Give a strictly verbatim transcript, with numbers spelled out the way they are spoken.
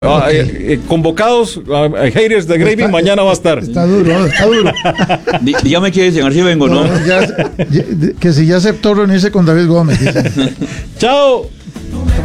Ah, okay. eh, eh, convocados uh, haters de Gravy, está, mañana va a estar. Está duro, está duro. Dí, dígame qué dicen, a ver si vengo, ¿no? no ya, ya, que si ya aceptó reunirse con David Gómez. Chao.